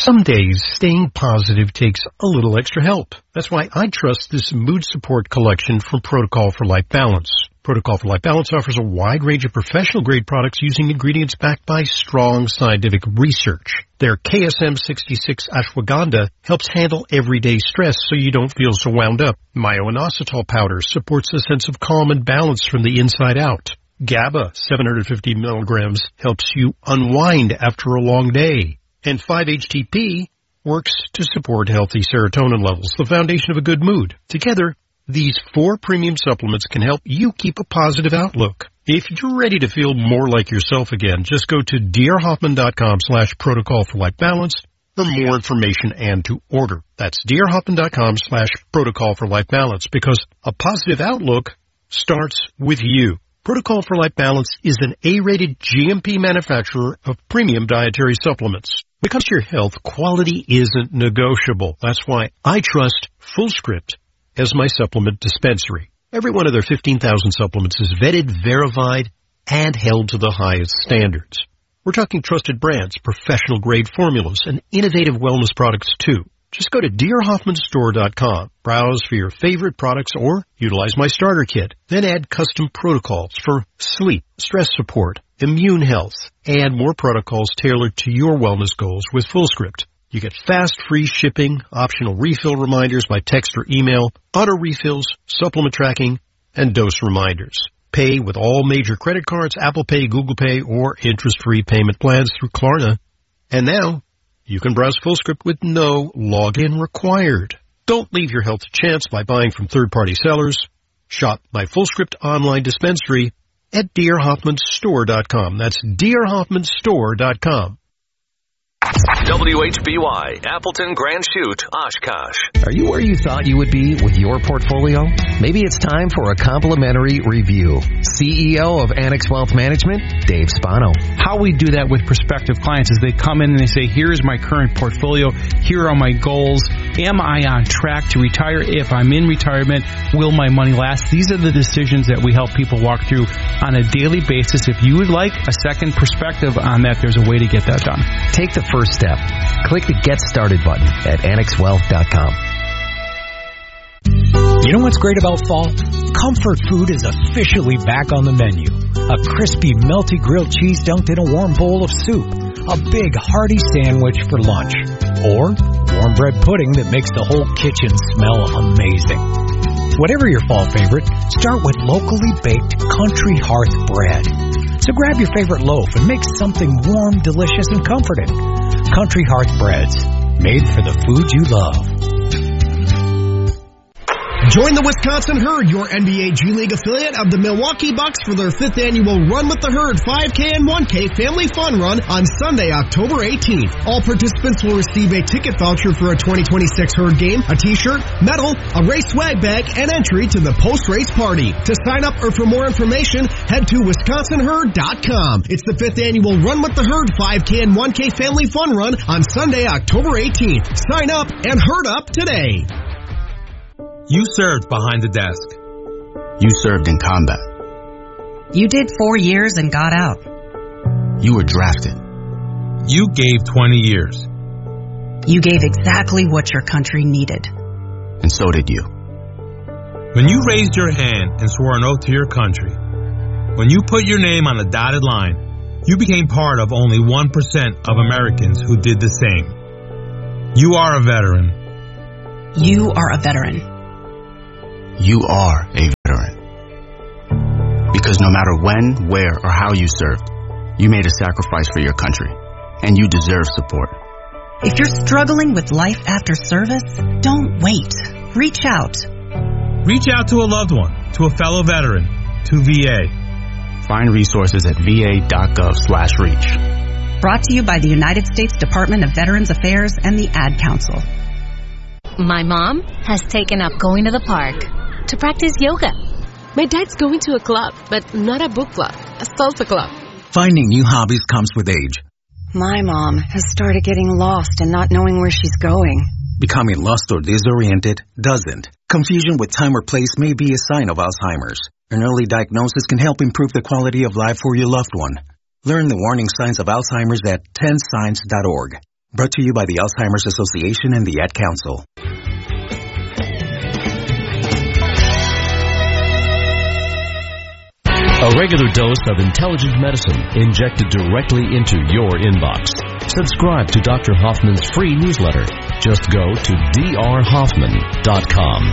Some days, staying positive takes a little extra help. That's why I trust this mood support collection from Protocol for Life Balance. Protocol for Life Balance offers a wide range of professional-grade products using ingredients backed by strong scientific research. Their KSM-66 ashwagandha helps handle everyday stress so you don't feel so wound up. Myo-inositol powder supports a sense of calm and balance from the inside out. GABA, 750 milligrams, helps you unwind after a long day. And 5-HTP works to support healthy serotonin levels, the foundation of a good mood. Together, these 4 premium supplements can help you keep a positive outlook. If you're ready to feel more like yourself again, just go to drhoffman.com/protocol for life balance for more information and to order. That's drhoffman.com/protocol for life balance, because a positive outlook starts with you. Protocol for Life Balance is an A-rated GMP manufacturer of premium dietary supplements. When it comes to your health, quality isn't negotiable. That's why I trust FullScript as my supplement dispensary. Every one of their 15,000 supplements is vetted, verified, and held to the highest standards. We're talking trusted brands, professional-grade formulas, and innovative wellness products, too. Just go to drhoffmanstore.com, browse for your favorite products, or utilize my starter kit. Then add custom protocols for sleep, stress support, immune health, and more protocols tailored to your wellness goals with FullScript. You get fast, free shipping, optional refill reminders by text or email, auto refills, supplement tracking, and dose reminders. Pay with all major credit cards, Apple Pay, Google Pay, or interest-free payment plans through Klarna. And now, you can browse FullScript with no login required. Don't leave your health to chance by buying from third-party sellers. Shop my FullScript online dispensary at drhoffmanstore.com. That's drhoffmanstore.com. WHBY, Appleton, Grand Chute, Oshkosh. Are you where you thought you would be with your portfolio? Maybe it's time for a complimentary review. CEO of Annex Wealth Management, Dave Spano. How we do that with prospective clients is they come in and they say, here's my current portfolio, here are my goals, am I on track to retire? If I'm in retirement, will my money last? These are the decisions that we help people walk through on a daily basis. If you would like a second perspective on that, there's a way to get that done. Take the first step. Click the Get Started button at AnnexWealth.com. You know what's great about fall? Comfort food is officially back on the menu. A crispy, melty grilled cheese dunked in a warm bowl of soup. A big, hearty sandwich for lunch. Or warm bread pudding that makes the whole kitchen smell amazing. Whatever your fall favorite, start with locally baked Country Hearth bread. So grab your favorite loaf and make something warm, delicious, and comforting. Country Hearth Breads, made for the food you love. Join the Wisconsin Herd, your NBA G League affiliate of the Milwaukee Bucks, for their 5th annual Run with the Herd 5K and 1K Family Fun Run on Sunday, October 18th. All participants will receive a ticket voucher for a 2026 Herd game, a t-shirt, medal, a race swag bag, and entry to the post-race party. To sign up or for more information, head to WisconsinHerd.com. It's the 5th annual Run with the Herd 5K and 1K Family Fun Run on Sunday, October 18th. Sign up and herd up today. You served behind the desk. You served in combat. You did 4 years and got out. You were drafted. You gave 20 years. You gave exactly what your country needed. And so did you. When you raised your hand and swore an oath to your country, when you put your name on the dotted line, you became part of only 1% of Americans who did the same. You are a veteran. You are a veteran. You are a veteran. Because no matter when, where, or how you served, you made a sacrifice for your country, and you deserve support. If you're struggling with life after service, don't wait. Reach out. Reach out to a loved one, to a fellow veteran, to VA. Find resources at va.gov/reach. Brought to you by the United States Department of Veterans Affairs and the Ad Council. My mom has taken up going to the park to practice yoga. My dad's going to a club, but not a book club, a salsa club. Finding new hobbies comes with age. My mom has started getting lost and not knowing where she's going. Becoming lost or disoriented doesn't. Confusion with time or place may be a sign of Alzheimer's. An early diagnosis can help improve the quality of life for your loved one. Learn the warning signs of Alzheimer's at 10signs.org. Brought to you by the Alzheimer's Association and the Ad Council. A regular dose of intelligent medicine injected directly into your inbox. Subscribe to Dr. Hoffman's free newsletter. Just go to drhoffman.com.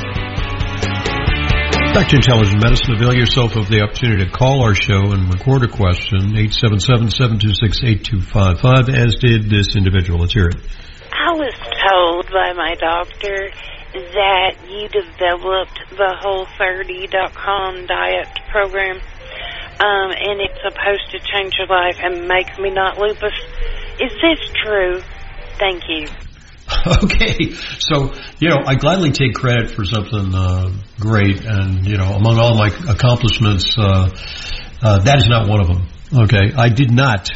Back to Intelligent Medicine. Avail yourself of the opportunity to call our show and record a question, 877-726-8255, as did this individual. Let's hear it. I was told by my doctor that you developed the Whole30.com diet program, and it's supposed to change your life and make me not lupus. Is this true? Thank you. Okay, so, I gladly take credit for something great, and, among all my accomplishments, that is not one of them. Okay, I did not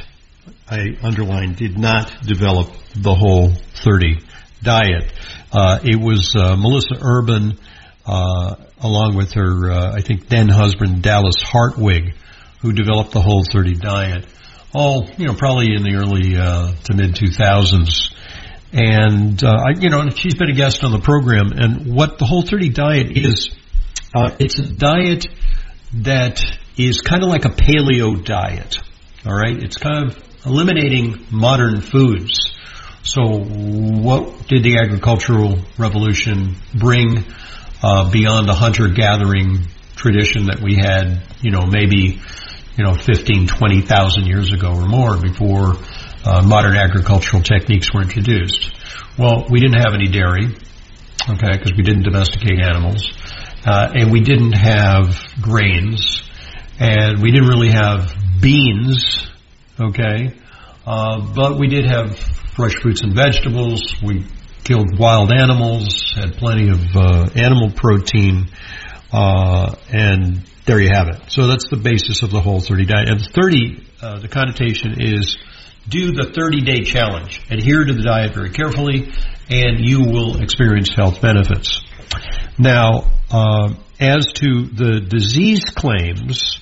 develop the Whole30 diet. It was Melissa Urban, along with her, I think, then husband, Dallas Hartwig, who developed the Whole30 diet. All, probably in the early to mid-2000s. And, she's been a guest on the program. And what the Whole30 diet is, it's a diet that is kind of like a paleo diet. All right? It's kind of eliminating modern foods. So what did the agricultural revolution bring beyond the hunter-gathering tradition that we had, maybe 15, 20,000 years ago or more before modern agricultural techniques were introduced? Well, we didn't have any dairy, okay, because we didn't domesticate animals, and we didn't have grains, and we didn't really have beans, okay, but we did have fresh fruits and vegetables. We killed wild animals, had plenty of animal protein, and there you have it. So that's the basis of the Whole30 diet. And 30, the connotation is do the 30-day challenge. Adhere to the diet very carefully, and you will experience health benefits. Now, as to the disease claims,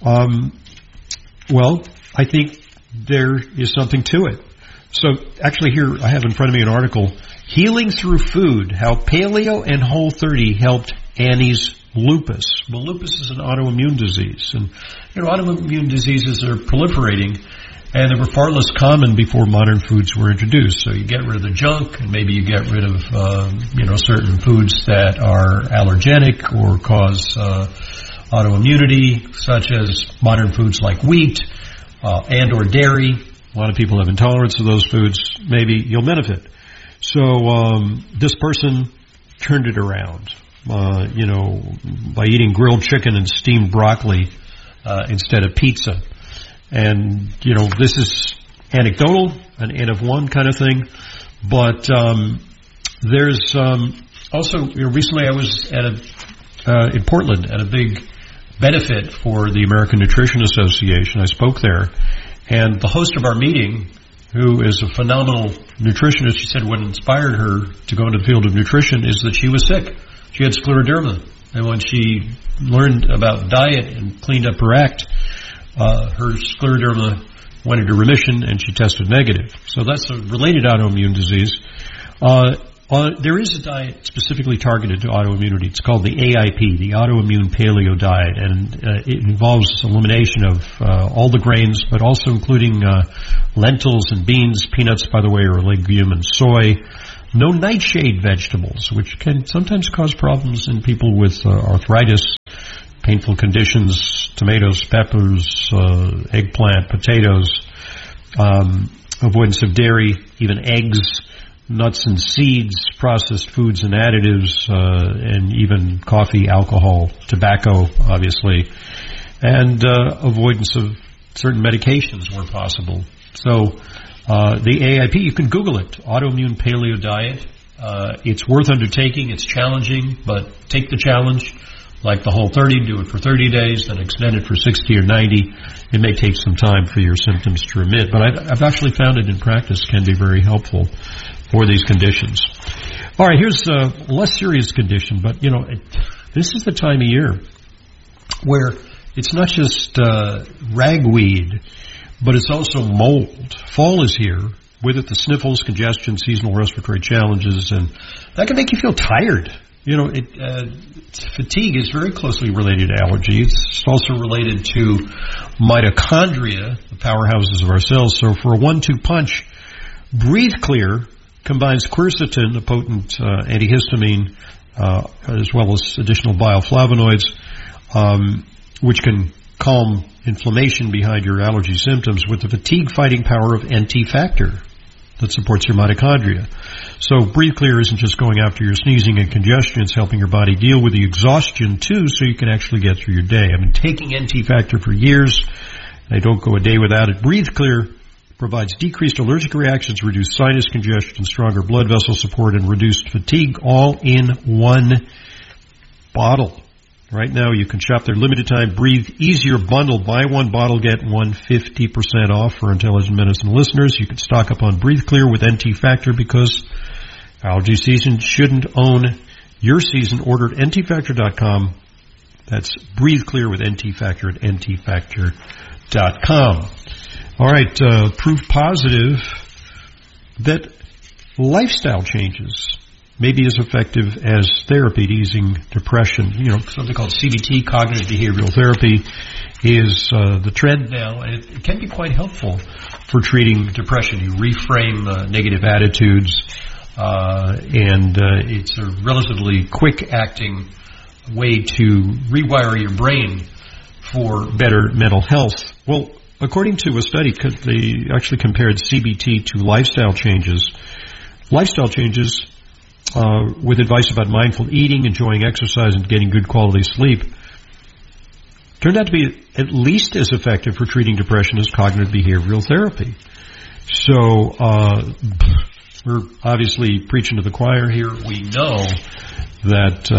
well, I think there is something to it. So actually here I have in front of me an article, Healing Through Food, How Paleo and Whole30 Helped Annie's Lupus. Well, lupus is an autoimmune disease, and autoimmune diseases are proliferating, and they were far less common before modern foods were introduced. So you get rid of the junk, and maybe you get rid of certain foods that are allergenic or cause autoimmunity, such as modern foods like wheat and or dairy. A lot of people have intolerance to those foods. Maybe you'll benefit. So this person turned it around, by eating grilled chicken and steamed broccoli instead of pizza. And, this is anecdotal, an N of one kind of thing. But there's also, recently I was at in Portland at a big benefit for the American Nutrition Association. I spoke there. And the host of our meeting, who is a phenomenal nutritionist, she said what inspired her to go into the field of nutrition is that she was sick. She had scleroderma. And when she learned about diet and cleaned up her act, her scleroderma went into remission and she tested negative. So that's a related autoimmune disease. There is a diet specifically targeted to autoimmunity. It's called the AIP, the Autoimmune Paleo Diet, and it involves elimination of all the grains, but also including lentils and beans. Peanuts, by the way, are a legume, and soy. No nightshade vegetables, which can sometimes cause problems in people with arthritis, painful conditions, tomatoes, peppers, eggplant, potatoes, avoidance of dairy, even eggs, nuts and seeds, processed foods and additives, and even coffee, alcohol, tobacco, obviously, and avoidance of certain medications where possible. So the AIP, you can Google it, Autoimmune Paleo Diet. It's worth undertaking. It's challenging, but take the challenge. Like the Whole30, do it for 30 days, then extend it for 60 or 90. It may take some time for your symptoms to remit, but I've actually found it in practice can be very helpful for these conditions. All right, here's a less serious condition, but, this is the time of year where it's not just ragweed, but it's also mold. Fall is here, with it the sniffles, congestion, seasonal respiratory challenges, and that can make you feel tired. You know, fatigue is very closely related to allergy. It's also related to mitochondria, the powerhouses of our cells. So for a 1-2 punch, Breathe Clear combines quercetin, a potent antihistamine, as well as additional bioflavonoids, which can calm inflammation behind your allergy symptoms, with the fatigue-fighting power of NT Factor that supports your mitochondria. So Breathe Clear isn't just going after your sneezing and congestion, it's helping your body deal with the exhaustion too, so you can actually get through your day. I've been taking NT Factor for years, and I don't go a day without it. Breathe Clear provides decreased allergic reactions, reduced sinus congestion, stronger blood vessel support, and reduced fatigue, all in one bottle. Right now, you can shop their limited time Breathe Easier bundle. Buy one bottle, get one 50% off for Intelligent Medicine listeners. You can stock up on Breathe Clear with NT Factor because allergy season shouldn't own your season. Order at ntfactor.com. That's Breathe Clear with NT Factor at ntfactor.com. All right, proof positive that lifestyle changes may be as effective as therapy at easing depression. You know, something called CBT, cognitive behavioral therapy, is the trend now, and it can be quite helpful for treating depression. You reframe negative attitudes, and it's a relatively quick-acting way to rewire your brain for better mental health. Well, according to a study, they actually compared CBT to lifestyle changes. Lifestyle changes with advice about mindful eating, enjoying exercise, and getting good quality sleep turned out to be at least as effective for treating depression as cognitive behavioral therapy. So we're obviously preaching to the choir here. We know that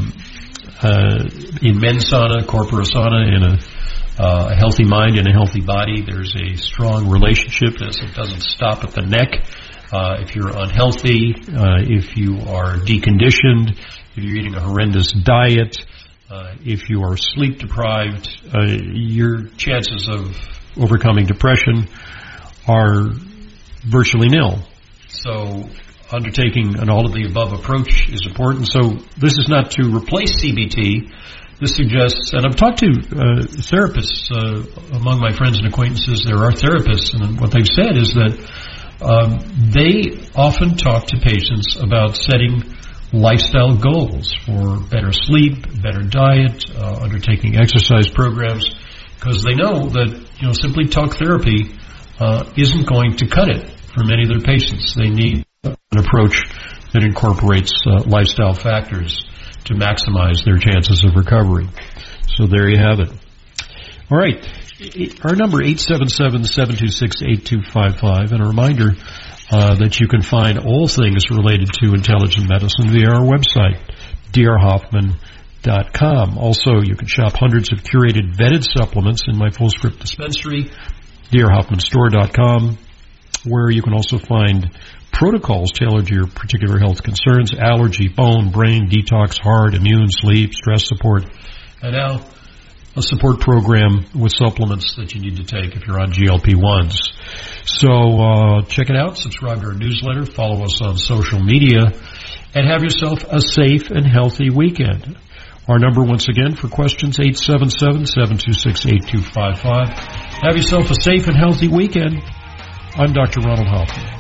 in Mensana, corpora sana, in a healthy mind and a healthy body, there's a strong relationship. It doesn't stop at the neck. If you're unhealthy, if you are deconditioned, if you're eating a horrendous diet, if you are sleep deprived, your chances of overcoming depression are virtually nil. So undertaking an all-of-the-above approach is important. So this is not to replace CBT. This suggests, and I've talked to therapists among my friends and acquaintances. There are therapists, and what they've said is that they often talk to patients about setting lifestyle goals for better sleep, better diet, undertaking exercise programs, because they know that simply talk therapy isn't going to cut it for many of their patients. They need an approach that incorporates lifestyle factors to maximize their chances of recovery. So there you have it. All right. Our number 877-726-8255, and a reminder that you can find all things related to intelligent medicine via our website, drhoffman.com. Also, you can shop hundreds of curated vetted supplements in my full script dispensary, drhoffmanstore.com, where you can also find protocols tailored to your particular health concerns: allergy, bone, brain, detox, heart, immune, sleep, stress support, and now a support program with supplements that you need to take if you're on GLP-1s. So check it out, subscribe to our newsletter, follow us on social media, and have yourself a safe and healthy weekend. Our number, once again, for questions, 877-726-8255. Have yourself a safe and healthy weekend. I'm Dr. Ronald Hoffman.